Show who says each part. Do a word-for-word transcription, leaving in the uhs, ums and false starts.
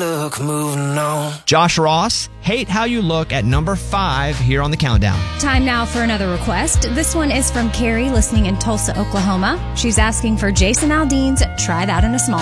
Speaker 1: look, moving on.
Speaker 2: Josh Ross, Hate How You Look at number five here on the countdown.
Speaker 3: Time now for another request. This one is from Carrie, listening in Tulsa, Oklahoma. She's asking for Jason Aldean's Try That in a Small